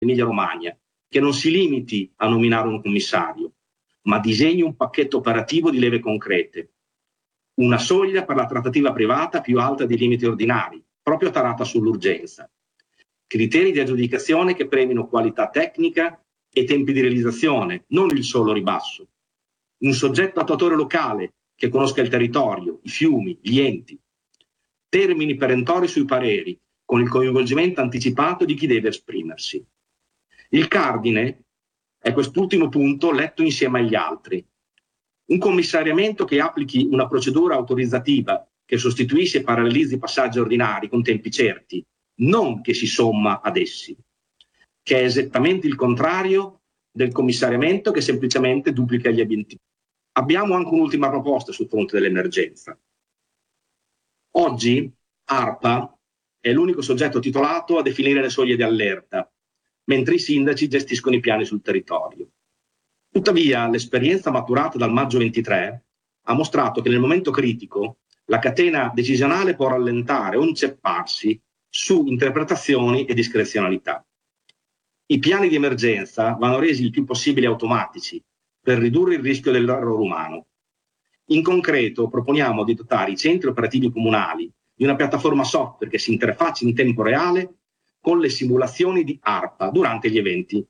Emilia Romagna, che non si limiti a nominare un commissario, ma disegni un pacchetto operativo di leve concrete, una soglia per la trattativa privata più alta dei limiti ordinari, proprio tarata sull'urgenza, criteri di aggiudicazione che premino qualità tecnica e tempi di realizzazione, non il solo ribasso, un soggetto attuatore locale che conosca il territorio, i fiumi, gli enti, termini perentori sui pareri, con il coinvolgimento anticipato di chi deve esprimersi. Il cardine è quest'ultimo punto letto insieme agli altri. Un commissariamento che applichi una procedura autorizzativa che sostituisce e parallelizzi i passaggi ordinari con tempi certi, non che si somma ad essi, che è esattamente il contrario del commissariamento che semplicemente duplica gli obiettivi. Abbiamo anche un'ultima proposta sul fronte dell'emergenza. Oggi ARPA è l'unico soggetto titolato a definire le soglie di allerta, mentre i sindaci gestiscono i piani sul territorio. Tuttavia, l'esperienza maturata dal maggio 23 ha mostrato che nel momento critico la catena decisionale può rallentare o incepparsi su interpretazioni e discrezionalità. I piani di emergenza vanno resi il più possibile automatici per ridurre il rischio dell'errore umano. In concreto, proponiamo di dotare i centri operativi comunali di una piattaforma software che si interfacci in tempo reale con le simulazioni di ARPA durante gli eventi,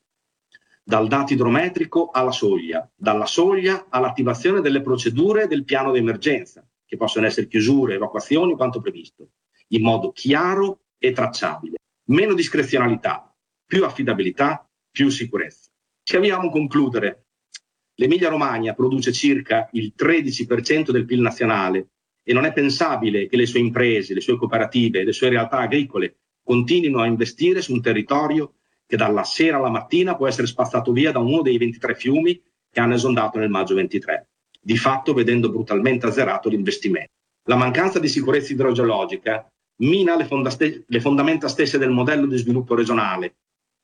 dal dato idrometrico alla soglia, dalla soglia all'attivazione delle procedure del piano di emergenza, che possono essere chiusure, evacuazioni o quanto previsto, in modo chiaro e tracciabile. Meno discrezionalità, più affidabilità, più sicurezza. Ci avviamo a concludere. L'Emilia Romagna produce circa il 13% del PIL nazionale e non è pensabile che le sue imprese, le sue cooperative, le sue realtà agricole continuino a investire su un territorio che dalla sera alla mattina può essere spazzato via da uno dei 23 fiumi che hanno esondato nel maggio 23, di fatto vedendo brutalmente azzerato l'investimento. La mancanza di sicurezza idrogeologica mina le fondamenta stesse del modello di sviluppo regionale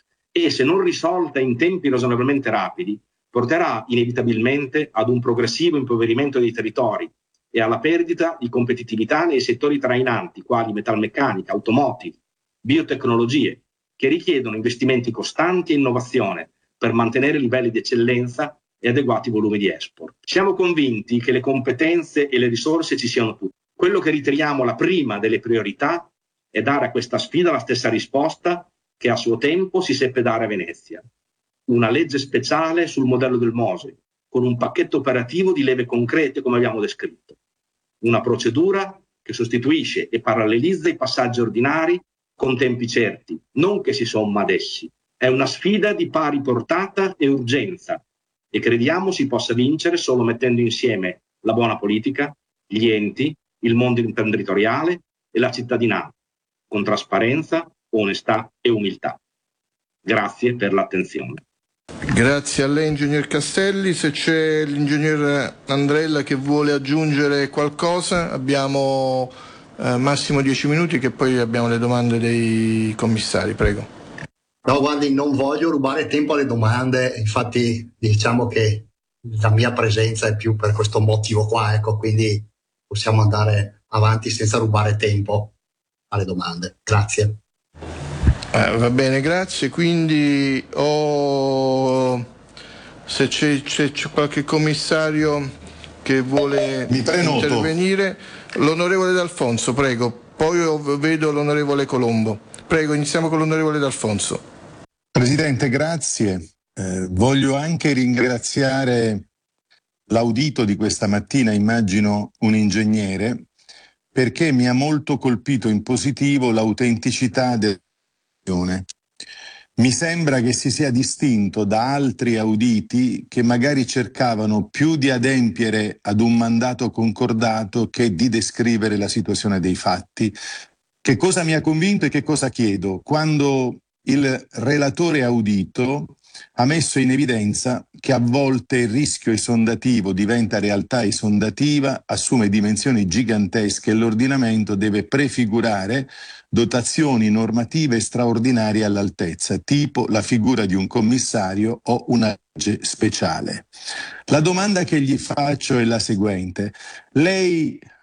e, se non risolta in tempi ragionevolmente rapidi, porterà inevitabilmente ad un progressivo impoverimento dei territori e alla perdita di competitività nei settori trainanti quali metalmeccanica, automotive, biotecnologie, che richiedono investimenti costanti e innovazione per mantenere livelli di eccellenza e adeguati volumi di export. Siamo convinti che le competenze e le risorse ci siano tutte. Quello che riteniamo la prima delle priorità è dare a questa sfida la stessa risposta che a suo tempo si seppe dare a Venezia. Una legge speciale sul modello del Mose, con un pacchetto operativo di leve concrete come abbiamo descritto. Una procedura che sostituisce e parallelizza i passaggi ordinari con tempi certi, non che si somma ad essi. È una sfida di pari portata e urgenza e crediamo si possa vincere solo mettendo insieme la buona politica, gli enti, il mondo imprenditoriale e la cittadinanza, con trasparenza, onestà e umiltà. Grazie per l'attenzione. Grazie a lei, ingegner Castelli. Se c'è l'ingegner Andrella che vuole aggiungere qualcosa, abbiamo massimo 10 minuti, che poi abbiamo le domande dei commissari. Prego. No, guardi, non voglio rubare tempo alle domande, infatti diciamo che la mia presenza è più per questo motivo qua, ecco, quindi possiamo andare avanti senza rubare tempo alle domande. Grazie. Va bene, grazie. Quindi se c'è qualche commissario che vuole intervenire, l'onorevole D'Alfonso, prego. Poi vedo l'onorevole Colombo. Prego, iniziamo con l'onorevole D'Alfonso. Presidente, grazie. Voglio anche ringraziare l'audito di questa mattina, immagino un ingegnere, perché mi ha molto colpito in positivo l'autenticità del. Mi sembra che si sia distinto da altri auditi che magari cercavano più di adempiere ad un mandato concordato che di descrivere la situazione dei fatti. Che cosa mi ha convinto e che cosa chiedo? Quando il relatore audito ha messo in evidenza che a volte il rischio esondativo diventa realtà esondativa, assume dimensioni gigantesche e l'ordinamento deve prefigurare dotazioni normative straordinarie all'altezza, tipo la figura di un commissario o una legge speciale. La domanda che gli faccio è la seguente. Lei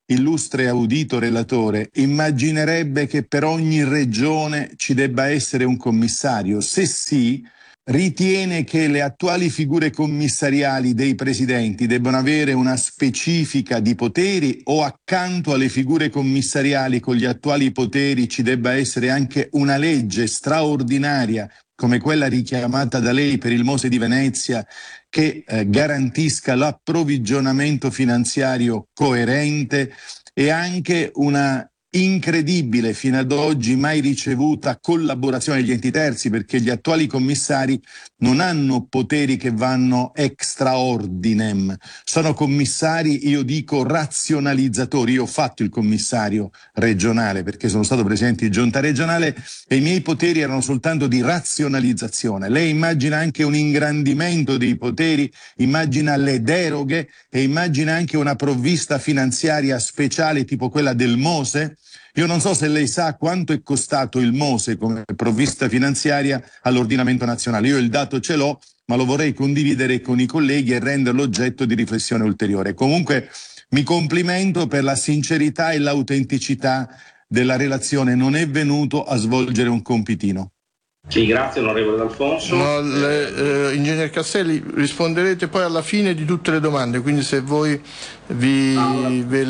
illustre audito relatore, immaginerebbe che per ogni regione ci debba essere un commissario? Se sì, ritiene che le attuali figure commissariali dei presidenti debbano avere una specifica di poteri, o accanto alle figure commissariali con gli attuali poteri ci debba essere anche una legge straordinaria come quella richiamata da lei per il Mose di Venezia, che garantisca l'approvvigionamento finanziario coerente e anche una incredibile, fino ad oggi mai ricevuta, collaborazione degli enti terzi, perché gli attuali commissari non hanno poteri che vanno extra ordinem, sono commissari, io dico razionalizzatori. Io ho fatto il commissario regionale perché sono stato presidente di giunta regionale e i miei poteri erano soltanto di razionalizzazione. Lei immagina anche un ingrandimento dei poteri, immagina le deroghe e immagina anche una provvista finanziaria speciale tipo quella del Mose. Io non so se lei sa quanto è costato il Mose come provvista finanziaria all'ordinamento nazionale. Io il dato ce l'ho, ma lo vorrei condividere con i colleghi e renderlo oggetto di riflessione ulteriore. Comunque mi complimento per la sincerità e l'autenticità della relazione. Non è venuto a svolgere un compitino. Sì, grazie onorevole D'Alfonso. No, ingegner Castelli, risponderete poi alla fine di tutte le domande, quindi se voi ve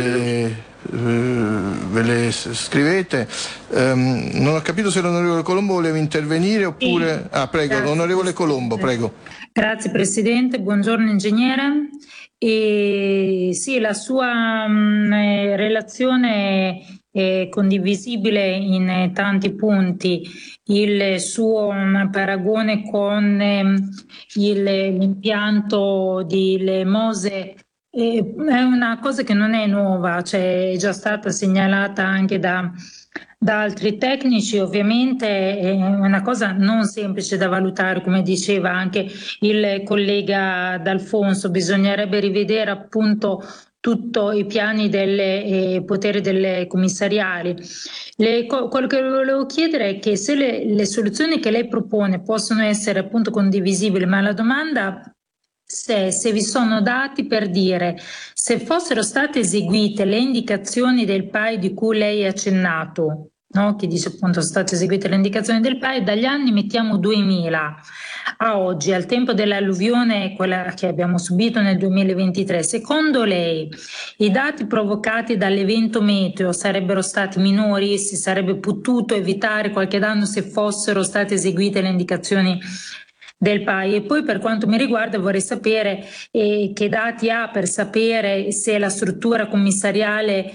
le scrivete. Non ho capito se l'onorevole Colombo voleva intervenire oppure... Sì, prego, l'onorevole Colombo, prego. Grazie Presidente, buongiorno ingegnere. Sì, la sua relazione è condivisibile in tanti punti. Il suo paragone con l'impianto di Mose è una cosa che non è nuova, cioè è già stata segnalata anche da altri tecnici. Ovviamente è una cosa non semplice da valutare, come diceva anche il collega D'Alfonso. Bisognerebbe rivedere appunto tutti i piani dei poteri delle commissariali. Quello che volevo chiedere è che se le soluzioni che lei propone possono essere appunto condivisibili, ma la domanda se vi sono dati per dire se fossero state eseguite le indicazioni del PAI di cui lei ha accennato, no? Che dice appunto sono state eseguite le indicazioni del PAI dagli anni, mettiamo 2000 a oggi, al tempo dell'alluvione, quella che abbiamo subito nel 2023, secondo lei i dati provocati dall'evento meteo sarebbero stati minori? Si sarebbe potuto evitare qualche danno se fossero state eseguite le indicazioni del PAI? E poi per quanto mi riguarda vorrei sapere che dati ha per sapere se la struttura commissariale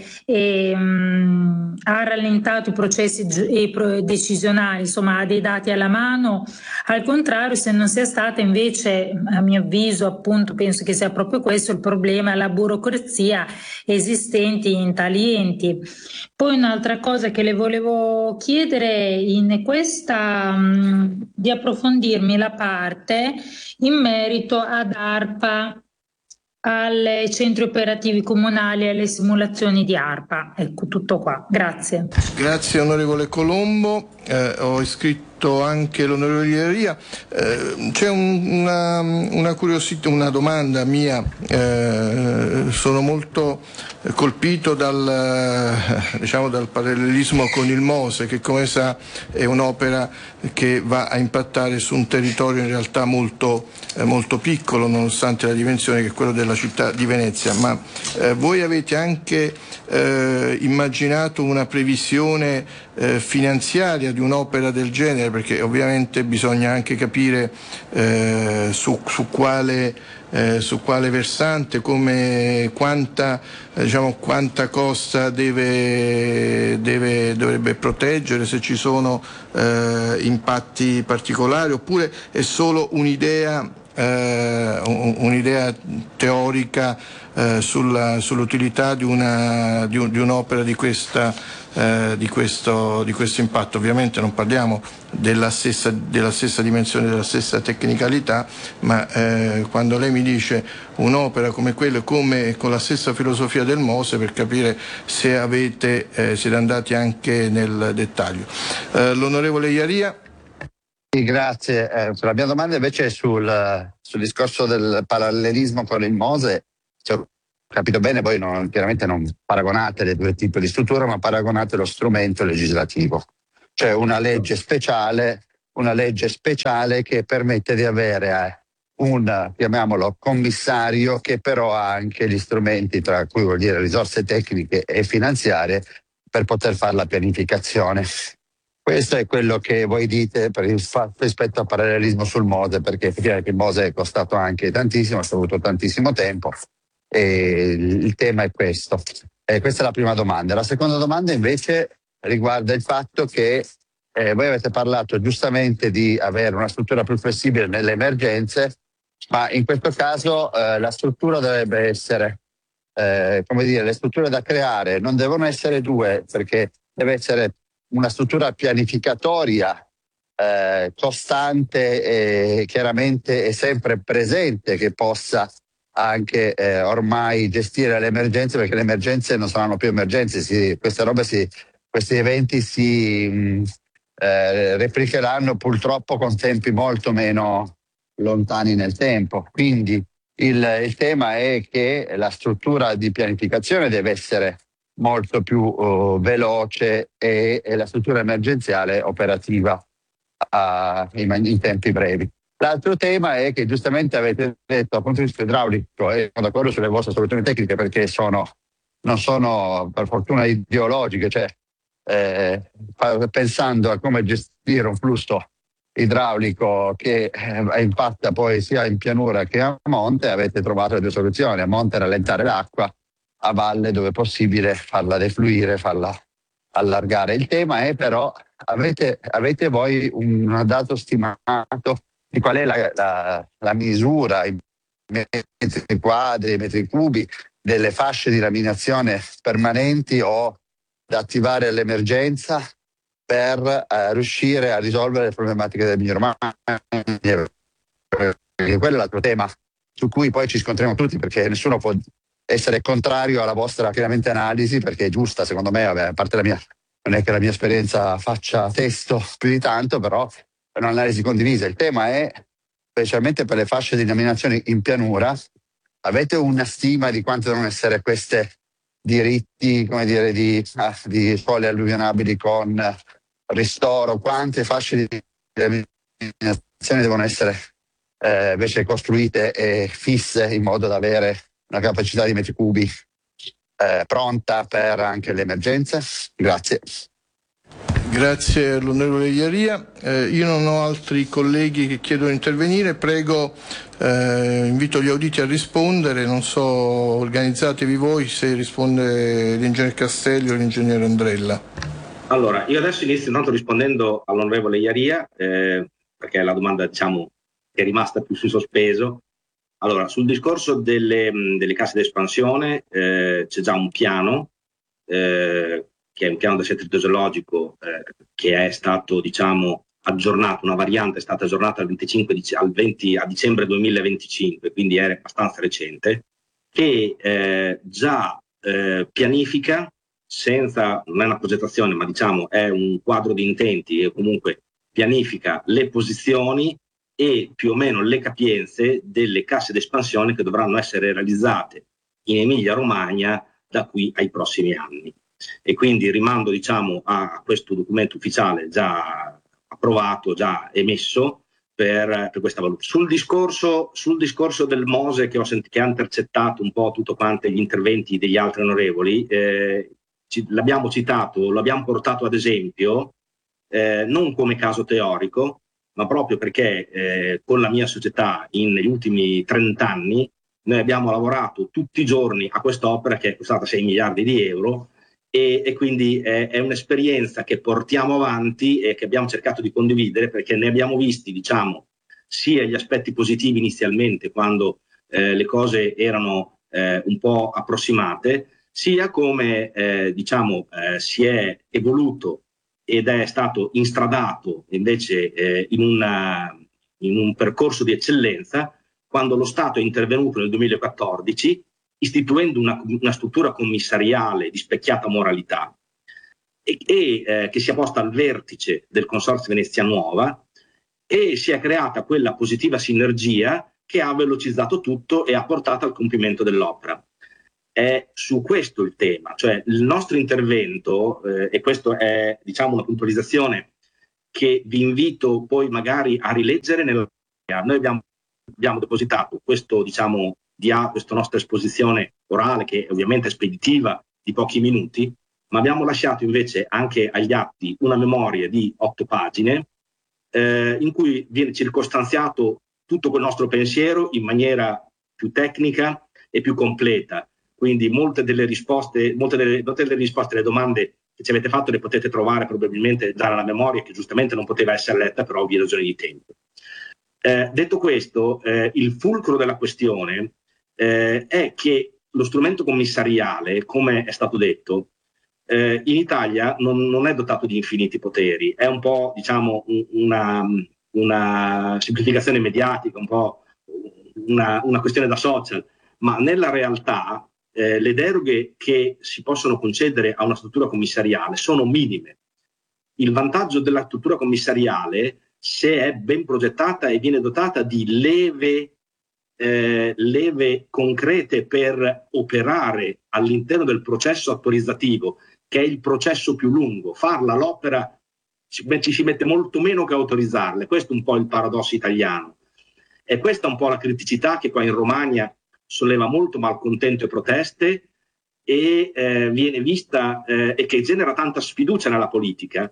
ha rallentato i processi decisionali, insomma ha dei dati alla mano. Al contrario, se non sia stata invece, a mio avviso, appunto penso che sia proprio questo il problema, la burocrazia esistente in tali enti. Poi un'altra cosa che le volevo chiedere in questa, di approfondirmi la parte in merito ad ARPA, ai centri operativi comunali e alle simulazioni di ARPA. Ecco, tutto qua. Grazie. Grazie onorevole Colombo. Ho iscritto anche l'onorevole Iaria. C'è una curiosità, una domanda mia. Sono molto colpito dal parallelismo con il Mose, che come sa è un'opera che va a impattare su un territorio in realtà molto piccolo, nonostante la dimensione che è quello della città di Venezia. Ma voi avete anche immaginato una previsione finanziaria di un'opera del genere? Perché ovviamente bisogna anche capire su quale versante, quanta costa dovrebbe proteggere, se ci sono impatti particolari, oppure è solo un'idea teorica sull'utilità di un'opera di questo impatto. Ovviamente non parliamo della stessa dimensione, della stessa tecnicalità, ma quando lei mi dice un'opera come quella, come con la stessa filosofia del Mose, per capire se siete andati anche nel dettaglio. L'onorevole Iaria. Sì, grazie. La mia domanda invece è sul discorso del parallelismo con il Mose. Cioè, capito bene, voi chiaramente non paragonate le due tipi di struttura, ma paragonate lo strumento legislativo, cioè una legge speciale che permette di avere un, chiamiamolo, commissario che però ha anche gli strumenti, tra cui vuol dire risorse tecniche e finanziarie, per poter fare la pianificazione. Questo è quello che voi dite rispetto al parallelismo sul Mose, perché effettivamente il Mose è costato anche tantissimo, ha avuto tantissimo tempo, e il tema è questo. Questa è la prima domanda. La seconda domanda invece riguarda il fatto che voi avete parlato giustamente di avere una struttura più flessibile nelle emergenze, ma in questo caso la struttura dovrebbe essere, le strutture da creare non devono essere due, perché deve essere una struttura pianificatoria costante e chiaramente è sempre presente, che possa anche ormai gestire le emergenze, perché le emergenze non saranno più emergenze, questi eventi si replicheranno purtroppo con tempi molto meno lontani nel tempo. Quindi il tema è che la struttura di pianificazione deve essere molto più veloce e la struttura emergenziale operativa in tempi brevi. L'altro tema è che giustamente avete detto dal punto di vista idraulico, e sono d'accordo sulle vostre soluzioni tecniche, perché non sono per fortuna ideologiche, cioè pensando a come gestire un flusso idraulico che impatta poi sia in pianura che a monte, avete trovato le due soluzioni: a monte rallentare l'acqua, a valle dove è possibile farla defluire, farla allargare. Il tema è però, avete voi un dato stimato di qual è la misura in metri quadri, metri cubi delle fasce di laminazione permanenti o da attivare all'emergenza per riuscire a risolvere le problematiche dell'Emilia Romagna? Quello è l'altro tema su cui poi ci scontriamo tutti, perché nessuno può essere contrario alla vostra chiaramente analisi, perché è giusta secondo me. A parte la mia, non è che la mia esperienza faccia testo più di tanto, però è un'analisi condivisa. Il tema è, specialmente per le fasce di laminazione in pianura, avete una stima di quante devono essere queste diritti, come dire, di scoglie alluvionabili con ristoro? Quante fasce di laminazione devono essere invece costruite e fisse, in modo da avere una capacità di metri cubi pronta per anche le emergenze? Grazie. Grazie all'onorevole Iaria. Io non ho altri colleghi che chiedono di intervenire. Prego, invito gli auditi a rispondere. Non so, organizzatevi voi se risponde l'ingegner Castelli o l'ingegner Andrella. Allora, io adesso inizio intanto rispondendo all'onorevole Iaria, perché la domanda, diciamo, è rimasta più su sospeso. Allora, sul discorso delle casse d'espansione c'è già un piano, che è un piano d'assetto idrogeologico che è stato, diciamo, aggiornato. Una variante è stata aggiornata al 20 a dicembre 2025, quindi è abbastanza recente, che già pianifica, non è una progettazione, ma diciamo è un quadro di intenti, e comunque pianifica le posizioni e più o meno le capienze delle casse d'espansione che dovranno essere realizzate in Emilia Romagna da qui ai prossimi anni. E quindi rimando, diciamo, a questo documento ufficiale già approvato, già emesso per questa valutazione. Sul discorso del Mose, che ha intercettato un po' tutto quanto gli interventi degli altri onorevoli, l'abbiamo citato, lo abbiamo portato ad esempio, non come caso teorico, ma proprio perché con la mia società negli ultimi 30 anni noi abbiamo lavorato tutti i giorni a quest'opera, che è costata 6 miliardi di euro, e quindi è un'esperienza che portiamo avanti e che abbiamo cercato di condividere, perché ne abbiamo visti, diciamo, sia gli aspetti positivi inizialmente, quando le cose erano un po' approssimate, sia come si è evoluto ed è stato instradato invece in un percorso di eccellenza, quando lo Stato è intervenuto nel 2014 istituendo una struttura commissariale di specchiata moralità e che si è posta al vertice del Consorzio Venezia Nuova, e si è creata quella positiva sinergia che ha velocizzato tutto e ha portato al compimento dell'opera. è su questo il tema, cioè il nostro intervento, e questo è diciamo una puntualizzazione che vi invito poi magari a rileggere. Noi abbiamo depositato questo, diciamo, questa nostra esposizione orale, che ovviamente è speditiva, di pochi minuti, ma abbiamo lasciato invece anche agli atti una memoria di 8 pagine in cui viene circostanziato tutto quel nostro pensiero in maniera più tecnica e più completa. Quindi molte delle risposte alle domande che ci avete fatto le potete trovare probabilmente già nella memoria, che giustamente non poteva essere letta per ovvie ragioni di tempo. Detto questo, il fulcro della questione è che lo strumento commissariale, come è stato detto, in Italia non è dotato di infiniti poteri, è un po', diciamo, una semplificazione mediatica, un po' una questione da social, ma nella realtà le deroghe che si possono concedere a una struttura commissariale sono minime. Il vantaggio della struttura commissariale, se è ben progettata e viene dotata di leve concrete per operare all'interno del processo autorizzativo, che è il processo più lungo. Farla l'opera ci si mette molto meno che autorizzarle. Questo è un po' il paradosso italiano. E questa è un po' la criticità che qua in Romagna solleva molto malcontento e proteste, e viene vista e che genera tanta sfiducia nella politica,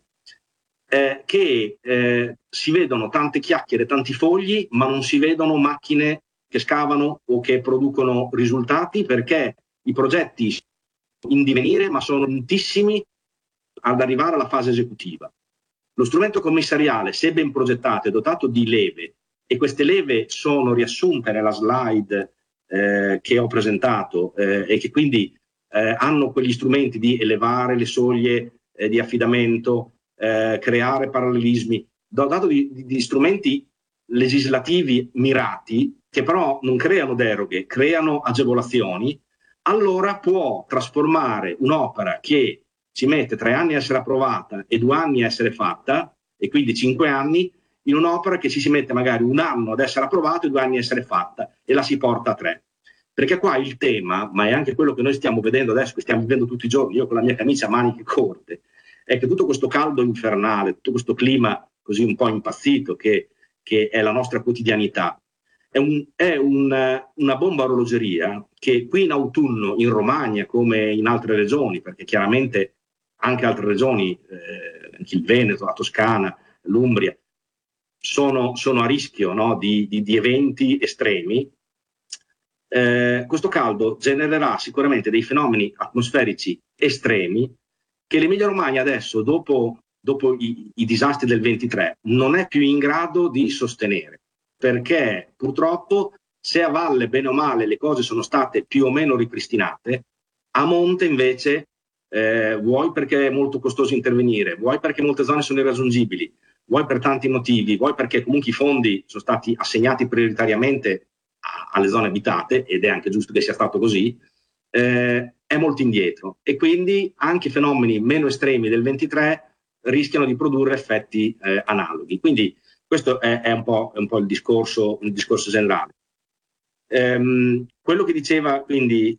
che si vedono tante chiacchiere, tanti fogli, ma non si vedono macchine che scavano o che producono risultati, perché i progetti sono in divenire, ma sono lentissimi ad arrivare alla fase esecutiva. Lo strumento commissariale, se ben progettato, è dotato di leve, e queste leve sono riassunte nella slide che ho presentato, e che quindi hanno quegli strumenti di elevare le soglie di affidamento, creare parallelismi, dotato di strumenti legislativi mirati, che però non creano deroghe, creano agevolazioni, allora può trasformare un'opera che ci mette 3 anni a essere approvata e 2 anni a essere fatta, e quindi 5 anni, in un'opera che ci si mette magari 1 anno ad essere approvata e 2 anni a essere fatta, e la si porta a 3. Perché qua il tema, ma è anche quello che noi stiamo vedendo adesso, che stiamo vivendo tutti i giorni, io con la mia camicia a maniche corte, è che tutto questo caldo infernale, tutto questo clima così un po' impazzito che è la nostra quotidianità, è una bomba a orologeria che qui in autunno, in Romagna come in altre regioni, perché chiaramente anche altre regioni, anche il Veneto, la Toscana, l'Umbria, sono a rischio, no, di eventi estremi. Questo caldo genererà sicuramente dei fenomeni atmosferici estremi che l'Emilia Romagna adesso, dopo i disastri del 23, non è più in grado di sostenere, perché purtroppo, se a valle bene o male le cose sono state più o meno ripristinate, a monte invece vuoi perché è molto costoso intervenire, vuoi perché molte zone sono irraggiungibili, vuoi per tanti motivi, vuoi perché comunque i fondi sono stati assegnati prioritariamente alle zone abitate, ed è anche giusto che sia stato così, è molto indietro, e quindi anche fenomeni meno estremi del 23 rischiano di produrre effetti analoghi. Quindi questo è un po' il discorso generale. Quello che diceva quindi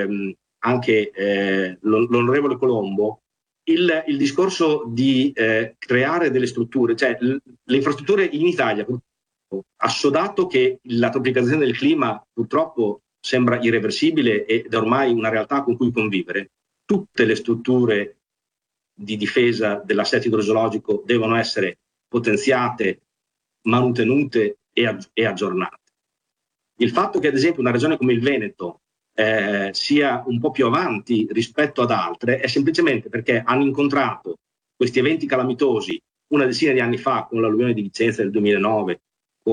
anche l'onorevole Colombo, il discorso di creare delle strutture, cioè le infrastrutture in Italia, assodato che la tropicalizzazione del clima purtroppo sembra irreversibile ed è ormai una realtà con cui convivere, tutte le strutture di difesa dell'assetto idrogeologico devono essere potenziate, manutenute e aggiornate. Il fatto che ad esempio una regione come il Veneto sia un po' più avanti rispetto ad altre è semplicemente perché hanno incontrato questi eventi calamitosi una decina di anni fa, con l'alluvione di Vicenza del 2009,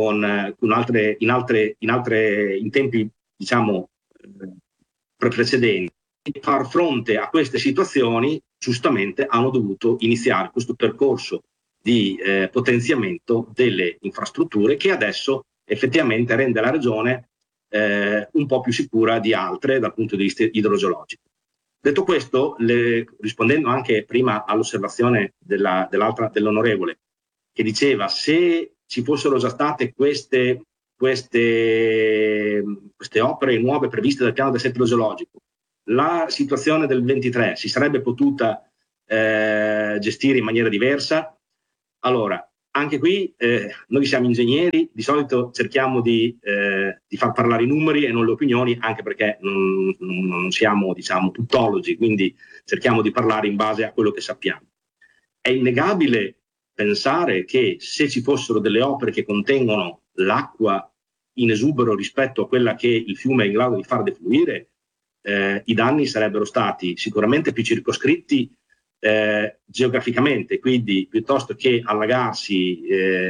in tempi diciamo precedenti. Far fronte a queste situazioni, giustamente hanno dovuto iniziare questo percorso di potenziamento delle infrastrutture, che adesso effettivamente rende la regione un po' più sicura di altre dal punto di vista idrogeologico. Detto questo, rispondendo anche prima all'osservazione dell'onorevole, che diceva se ci fossero già state queste opere nuove previste dal piano del assetto idrogeologico, la situazione del 23 si sarebbe potuta gestire in maniera diversa? Allora, anche qui noi siamo ingegneri, di solito cerchiamo di far parlare i numeri e non le opinioni, anche perché non siamo, diciamo, tuttologi, quindi cerchiamo di parlare in base a quello che sappiamo. È innegabile pensare che se ci fossero delle opere che contengono l'acqua in esubero rispetto a quella che il fiume è in grado di far defluire, i danni sarebbero stati sicuramente più circoscritti geograficamente, quindi piuttosto che allagarsi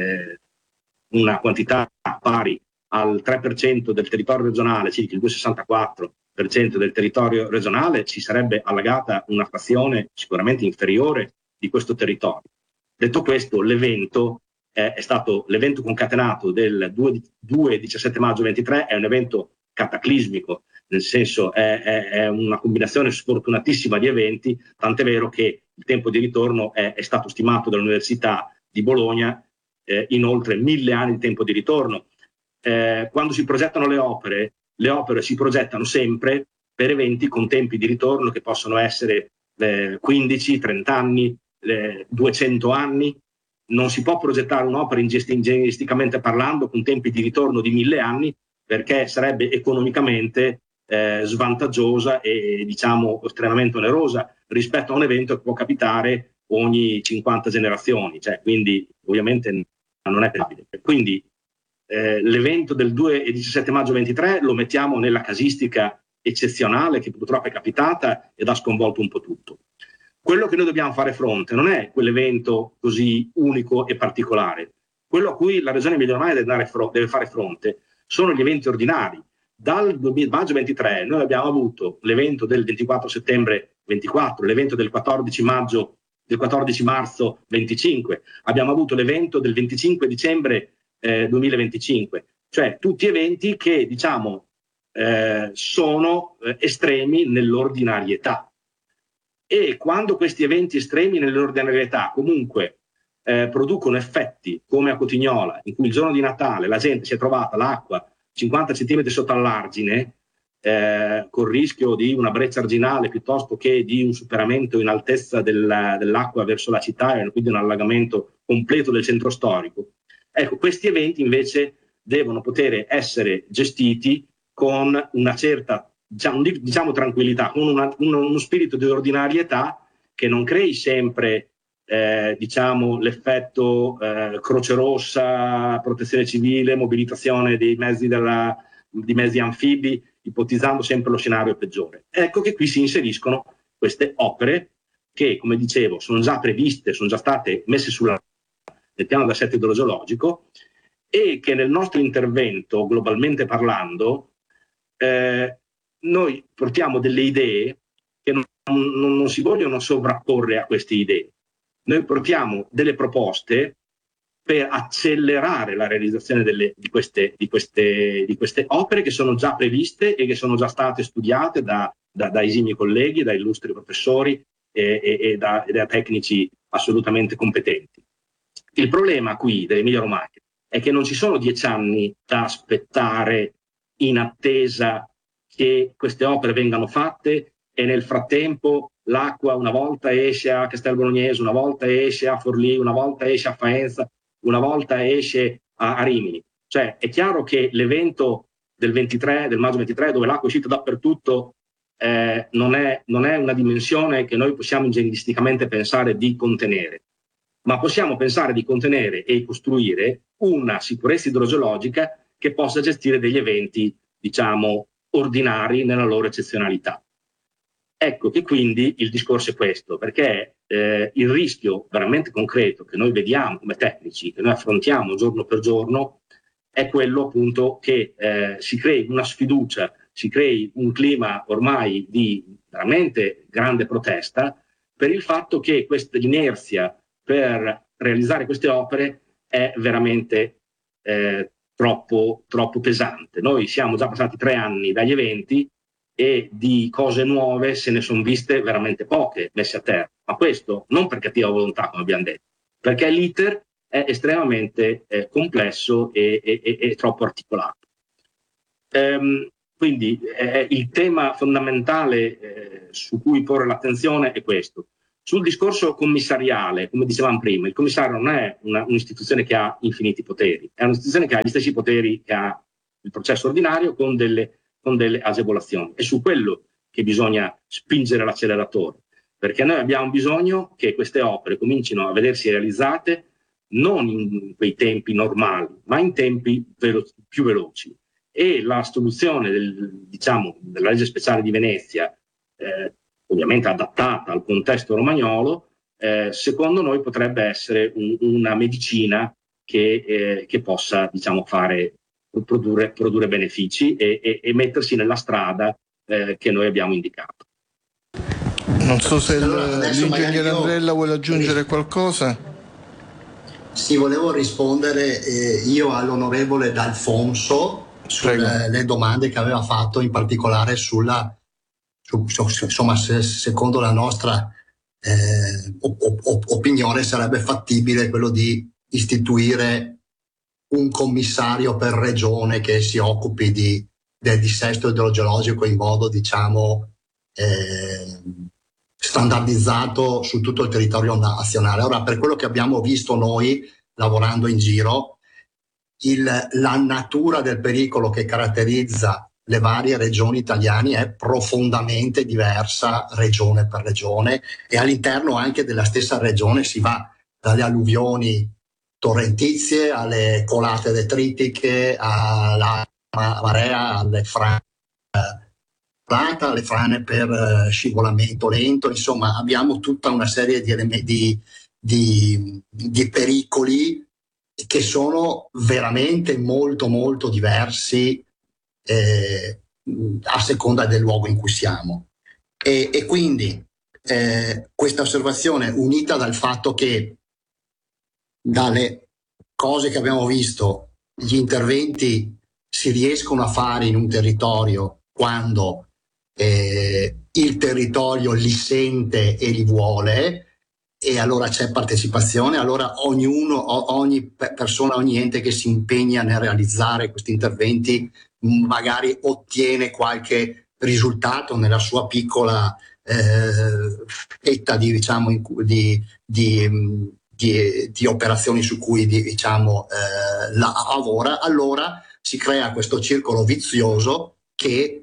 una quantità pari al 3% del territorio regionale, circa il 2,64% del territorio regionale, si sarebbe allagata una frazione sicuramente inferiore di questo territorio. Detto questo, l'evento è stato l'evento concatenato del 2-17 maggio 23, è un evento cataclismico, nel senso è una combinazione sfortunatissima di eventi, tant'è vero che il tempo di ritorno è stato stimato dall'Università di Bologna in oltre 1000 anni di tempo di ritorno. Quando si progettano le opere si progettano sempre per eventi con tempi di ritorno che possono essere 15, 30 anni, 200 anni. Non si può progettare un'opera ingegneristicamente parlando con tempi di ritorno di 1000 anni, perché sarebbe economicamente svantaggiosa e, diciamo, estremamente onerosa rispetto a un evento che può capitare ogni 50 generazioni, cioè, quindi ovviamente non è pensabile. Quindi l'evento del 2 e 17 maggio 23 lo mettiamo nella casistica eccezionale che purtroppo è capitata ed ha sconvolto un po' tutto. Quello che noi dobbiamo fare fronte non è quell'evento così unico e particolare. Quello a cui la Regione Emilia-Romagna deve fare fronte sono gli eventi ordinari. Dal maggio 23 noi abbiamo avuto l'evento del 24 settembre 24, l'evento del 14 marzo 25, abbiamo avuto l'evento del 25 dicembre 2025, cioè tutti eventi che, diciamo, sono estremi nell'ordinarietà. E quando questi eventi estremi nell'ordinarietà comunque producono effetti come a Cotignola, in cui il giorno di Natale la gente si è trovata l'acqua 50 cm sotto all'argine, col rischio di una breccia arginale piuttosto che di un superamento in altezza dell'acqua verso la città e quindi un allagamento completo del centro storico. Ecco, questi eventi invece devono poter essere gestiti con una certa, diciamo tranquillità, con uno spirito di ordinarietà che non crei sempre diciamo l'effetto Croce Rossa, Protezione Civile, mobilitazione dei mezzi anfibi, ipotizzando sempre lo scenario peggiore. Ecco che qui si inseriscono queste opere che, come dicevo, sono già previste, sono già state messe nel piano d'assetto idrogeologico e che nel nostro intervento, globalmente parlando, noi portiamo delle idee che non si vogliono sovrapporre a queste idee. Noi portiamo delle proposte per accelerare la realizzazione di queste opere che sono già previste e che sono già state studiate da esimi colleghi, da illustri professori e da tecnici assolutamente competenti. Il problema qui dell'Emilia Romagna è che non ci sono 10 anni da aspettare in attesa che queste opere vengano fatte e nel frattempo l'acqua una volta esce a Castel Bolognese, una volta esce a Forlì, una volta esce a Faenza, una volta esce a Rimini. Cioè è chiaro che l'evento del maggio 23, dove l'acqua è uscita dappertutto, non è una dimensione che noi possiamo ingegneristicamente pensare di contenere, ma possiamo pensare di contenere e costruire una sicurezza idrogeologica che possa gestire degli eventi, diciamo, ordinari nella loro eccezionalità. Ecco che quindi il discorso è questo, perché il rischio veramente concreto che noi vediamo come tecnici, che noi affrontiamo giorno per giorno, è quello appunto che si crei una sfiducia, si crei un clima ormai di veramente grande protesta per il fatto che questa inerzia per realizzare queste opere è veramente troppo pesante. Noi siamo già passati 3 anni dagli eventi e di cose nuove se ne sono viste veramente poche messe a terra, ma questo non per cattiva volontà, come abbiamo detto, perché l'iter è estremamente complesso e troppo articolato. Quindi il tema fondamentale su cui porre l'attenzione è questo. Sul discorso commissariale, come dicevamo prima, il commissario non è un'istituzione che ha infiniti poteri, è un'istituzione che ha gli stessi poteri che ha il processo ordinario con delle agevolazioni. È su quello che bisogna spingere l'acceleratore, perché noi abbiamo bisogno che queste opere comincino a vedersi realizzate non in quei tempi normali, ma in tempi più veloci. E la soluzione della legge speciale di Venezia, ovviamente adattata al contesto romagnolo, secondo noi potrebbe essere una medicina che possa, diciamo, produrre benefici e mettersi nella strada che noi abbiamo indicato. Non so se l'ingegnere Andrella vuole aggiungere qualcosa. Sì, volevo rispondere io all'onorevole D'Alfonso sulle domande che aveva fatto, in particolare insomma, secondo la nostra opinione sarebbe fattibile quello di istituire un commissario per regione che si occupi del dissesto idrogeologico in modo, diciamo, standardizzato su tutto il territorio nazionale. Ora, per quello che abbiamo visto noi lavorando in giro, la natura del pericolo che caratterizza le varie regioni italiane è profondamente diversa regione per regione, e all'interno anche della stessa regione si va dalle alluvioni torrentizie alle colate detritiche, alla marea, alle frane per scivolamento lento. Insomma, abbiamo tutta una serie di pericoli che sono veramente molto molto diversi a seconda del luogo in cui siamo, e quindi questa osservazione, unita dal fatto che dalle cose che abbiamo visto gli interventi si riescono a fare in un territorio quando il territorio li sente e li vuole, e allora c'è partecipazione, allora ogni persona, ogni ente che si impegna nel realizzare questi interventi magari ottiene qualche risultato nella sua piccola fetta di operazioni su cui lavora. Allora si crea questo circolo vizioso che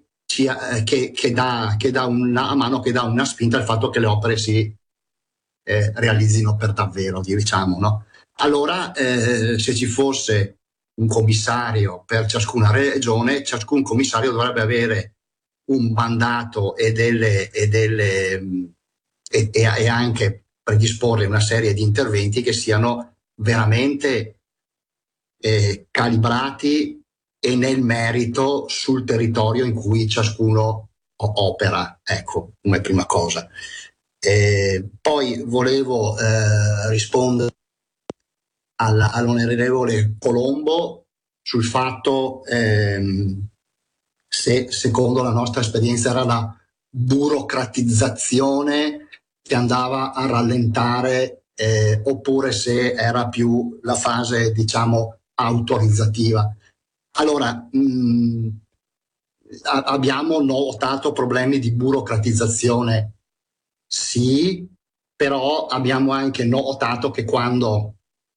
dà una mano, che dà una spinta al fatto che le opere si realizzino per davvero, diciamo, no? Allora se ci fosse un commissario per ciascuna regione, ciascun commissario dovrebbe avere un mandato e anche predisporre una serie di interventi che siano veramente calibrati e nel merito sul territorio in cui ciascuno opera, ecco, come prima cosa. Poi volevo rispondere all'onorevole Colombo sul fatto se secondo la nostra esperienza era la burocratizzazione che andava a rallentare oppure se era più la fase, diciamo, autorizzativa. Allora, abbiamo notato problemi di burocratizzazione, sì, però abbiamo anche notato che quando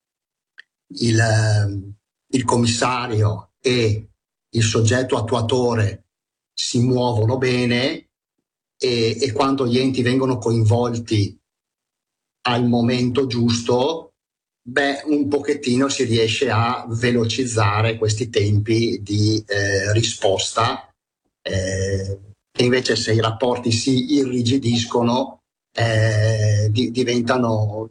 il commissario e il soggetto attuatore si muovono bene e quando gli enti vengono coinvolti al momento giusto, un pochettino si riesce a velocizzare questi tempi di risposta, e invece se i rapporti si irrigidiscono diventano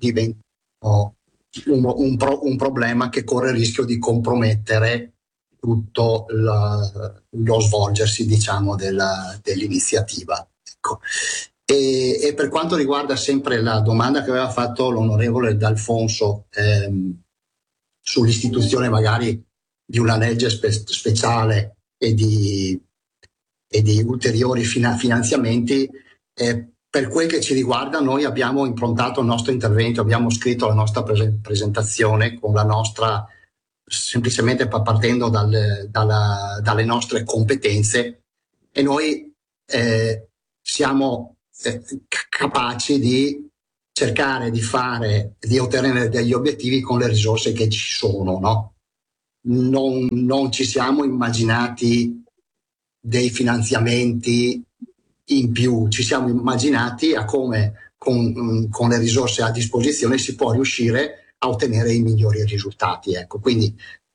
un problema che corre il rischio di compromettere tutto lo svolgersi, diciamo, dell'iniziativa. Ecco. E per quanto riguarda sempre la domanda che aveva fatto l'onorevole D'Alfonso sull'istituzione magari di una legge speciale e di ulteriori finanziamenti, per quel che ci riguarda noi abbiamo improntato il nostro intervento, abbiamo scritto la nostra presentazione con la nostra, semplicemente partendo dalle nostre competenze, e noi siamo capaci di cercare di ottenere degli obiettivi con le risorse che ci sono, no? Non ci siamo immaginati dei finanziamenti in più, ci siamo immaginati a come con le risorse a disposizione si può riuscire a ottenere i migliori risultati. Ecco, quindi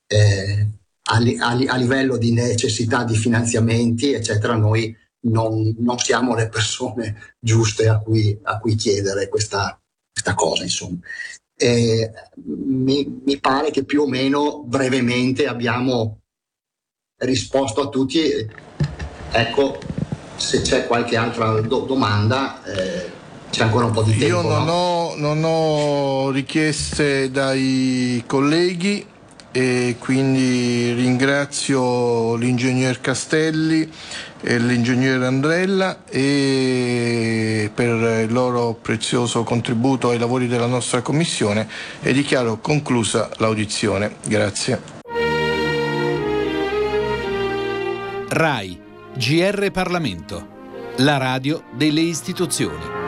a livello di necessità di finanziamenti, eccetera, noi non siamo le persone giuste a cui chiedere questa cosa, insomma. Mi pare che più o meno brevemente abbiamo risposto a tutti. Ecco, se c'è qualche altra domanda, c'è ancora un po' di tempo. Io non ho richieste dai colleghi e quindi ringrazio l'ingegner Castelli e l'ingegner Andrella e per il loro prezioso contributo ai lavori della nostra commissione, e dichiaro conclusa l'audizione. Grazie. RAI GR Parlamento, la radio delle istituzioni.